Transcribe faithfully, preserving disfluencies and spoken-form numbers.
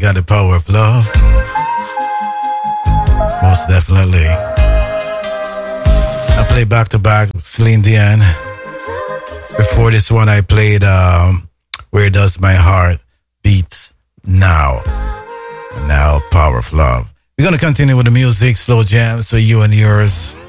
got the power of love. Most definitely. I played back to back Celine Dion. Before this one, I played um, Where Does My Heart Beats Now. And now, Power of Love. We're going to continue with the music, slow jams for you and yours.